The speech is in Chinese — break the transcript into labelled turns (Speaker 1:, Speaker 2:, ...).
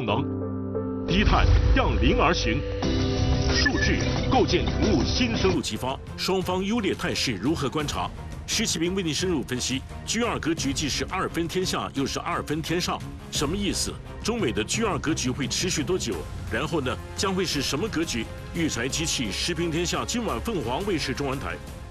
Speaker 1: 能，低碳向零而行，数据构建服务新生路启发，双方优劣态势如何观察？施启明为您深入分析。G2格局既是2分天下，又是2分天上，什么意思？中美的G2格局会持续多久？然后呢，将会是什么格局？育才机器食评天下今晚凤凰卫视中文台。